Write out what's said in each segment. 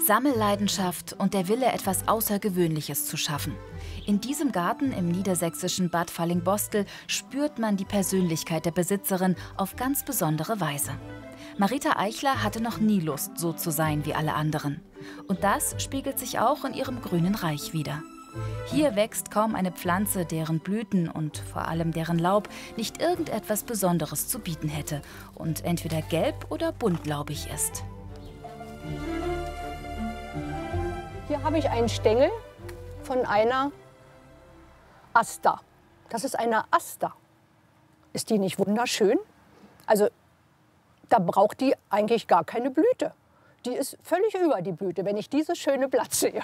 Sammelleidenschaft und der Wille, etwas Außergewöhnliches zu schaffen. In diesem Garten im niedersächsischen Bad Fallingbostel spürt man die Persönlichkeit der Besitzerin auf ganz besondere Weise. Marita Eichler hatte noch nie Lust, so zu sein wie alle anderen. Und das spiegelt sich auch in ihrem grünen Reich wider. Hier wächst kaum eine Pflanze, deren Blüten und vor allem deren Laub nicht irgendetwas Besonderes zu bieten hätte und entweder gelb- oder buntlaubig ist. Hier habe ich einen Stängel von einer Aster. Das ist eine Aster. Ist die nicht wunderschön? Also da braucht die eigentlich gar keine Blüte. Die ist völlig über die Blüte, wenn ich dieses schöne Blatt sehe.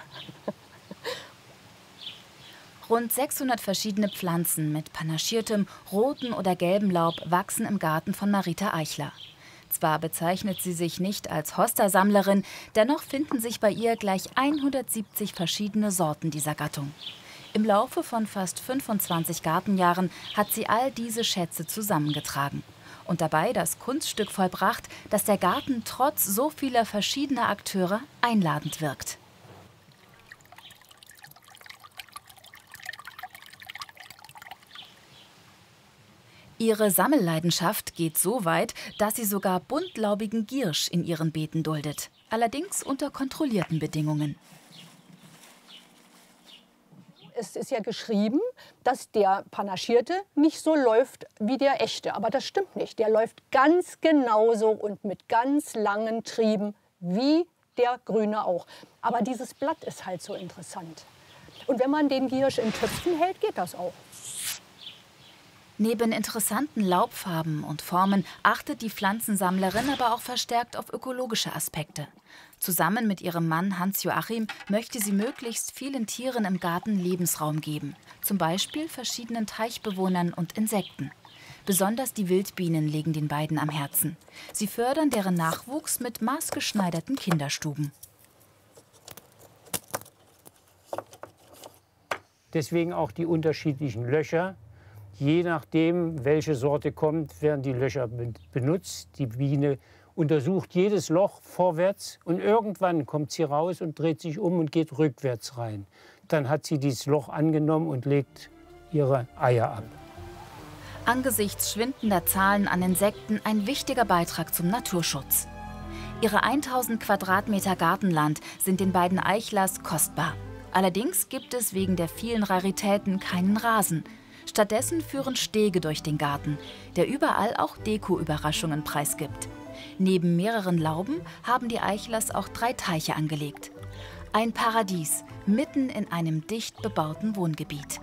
Rund 600 verschiedene Pflanzen mit panaschiertem, roten oder gelben Laub wachsen im Garten von Marita Eichler. Zwar bezeichnet sie sich nicht als Hosta-Sammlerin, dennoch finden sich bei ihr gleich 170 verschiedene Sorten dieser Gattung. Im Laufe von fast 25 Gartenjahren hat sie all diese Schätze zusammengetragen und dabei das Kunststück vollbracht, dass der Garten trotz so vieler verschiedener Akteure einladend wirkt. Ihre Sammelleidenschaft geht so weit, dass sie sogar buntlaubigen Giersch in ihren Beeten duldet. Allerdings unter kontrollierten Bedingungen. Es ist ja geschrieben, dass der Panaschierte nicht so läuft wie der echte. Aber das stimmt nicht. Der läuft ganz genauso und mit ganz langen Trieben wie der grüne auch. Aber dieses Blatt ist halt so interessant. Und wenn man den Giersch in Töpfen hält, geht das auch. Neben interessanten Laubfarben und Formen achtet die Pflanzensammlerin aber auch verstärkt auf ökologische Aspekte. Zusammen mit ihrem Mann Hans-Joachim möchte sie möglichst vielen Tieren im Garten Lebensraum geben. Zum Beispiel verschiedenen Teichbewohnern und Insekten. Besonders die Wildbienen liegen den beiden am Herzen. Sie fördern deren Nachwuchs mit maßgeschneiderten Kinderstuben. Deswegen auch die unterschiedlichen Löcher. Je nachdem, welche Sorte kommt, werden die Löcher benutzt. Die Biene untersucht jedes Loch vorwärts und irgendwann kommt sie raus und dreht sich um und geht rückwärts rein. Dann hat sie dieses Loch angenommen und legt ihre Eier ab. Angesichts schwindender Zahlen an Insekten ein wichtiger Beitrag zum Naturschutz. Ihre 1000 Quadratmeter Gartenland sind den beiden Eichlers kostbar. Allerdings gibt es wegen der vielen Raritäten keinen Rasen. Stattdessen führen Stege durch den Garten, der überall auch Deko-Überraschungen preisgibt. Neben mehreren Lauben haben die Eichlers auch 3 Teiche angelegt. Ein Paradies mitten in einem dicht bebauten Wohngebiet.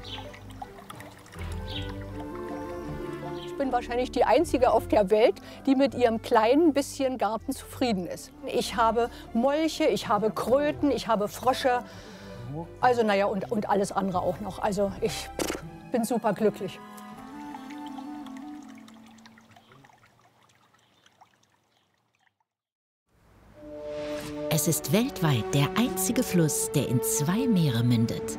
Ich bin wahrscheinlich die Einzige auf der Welt, die mit ihrem kleinen bisschen Garten zufrieden ist. Ich habe Molche, ich habe Kröten, ich habe Frösche. Also naja, und alles andere auch noch. Also ich bin super glücklich. Es ist weltweit der einzige Fluss, der in 2 Meere mündet.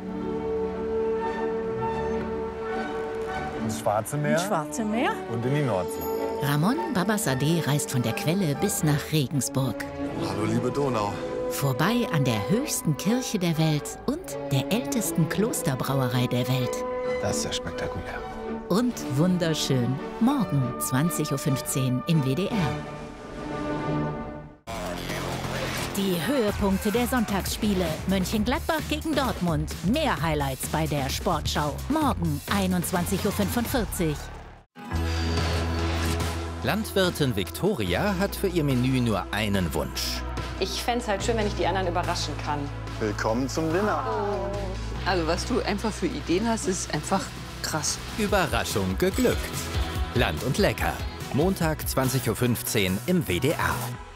Ins Schwarze Meer. Ins Schwarze Meer. Und in die Nordsee. Ramon Babassadeh reist von der Quelle bis nach Regensburg. Hallo, liebe Donau. Vorbei an der höchsten Kirche der Welt und der ältesten Klosterbrauerei der Welt. Das ist ja spektakulär. Und wunderschön. Morgen 20:15 Uhr im WDR. Die Höhepunkte der Sonntagsspiele. Mönchengladbach gegen Dortmund. Mehr Highlights bei der Sportschau. Morgen 21:45 Uhr. Landwirtin Viktoria hat für ihr Menü nur einen Wunsch. Ich fände es halt schön, wenn ich die anderen überraschen kann. Willkommen zum Dinner. Also was du einfach für Ideen hast, ist einfach krass. Überraschung geglückt. Land und Lecker. Montag 20:15 Uhr im WDR.